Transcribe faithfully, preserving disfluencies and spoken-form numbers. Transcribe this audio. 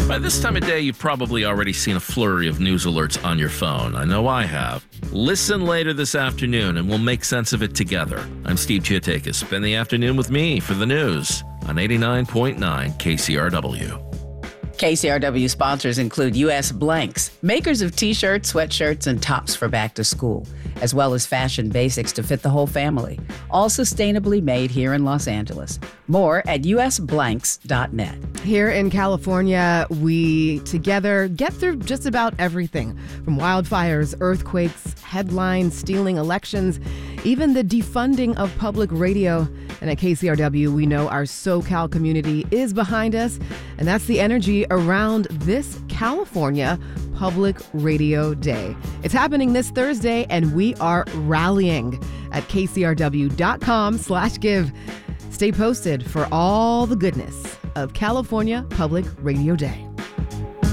By this time of day, you've probably already seen a flurry of news alerts on your phone. I know I have. Listen later this afternoon and we'll make sense of it together. I'm Steve Chiatakis. Spend the afternoon with me for the news on eighty-nine point nine K C R W. K C R W sponsors include U S Blanks, makers of t-shirts, sweatshirts, and tops for back to school, as well as fashion basics to fit the whole family, all sustainably made here in Los Angeles. More at u s blanks dot net. Here in California, we together get through just about everything, from wildfires, earthquakes, headlines, stealing elections, even the defunding of public radio. And at K C R W, we know our SoCal community is behind us, and that's the energy around this California Public Radio Day. It's happening this Thursday, and we are rallying at k c r w dot com slash give. Stay posted for all the goodness of California Public Radio Day.